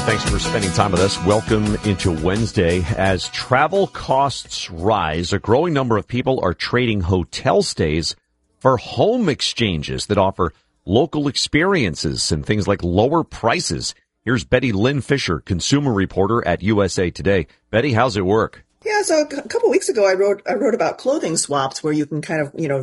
Thanks for spending time with us. Welcome into Wednesday. As travel costs rise, a growing number of people are trading hotel stays for home exchanges that offer local experiences and things like lower prices. Here's Betty Lynn Fisher, consumer reporter at USA Today. Betty, how's it work? Yeah, so a couple weeks ago, I wrote about clothing swaps where you can kind of,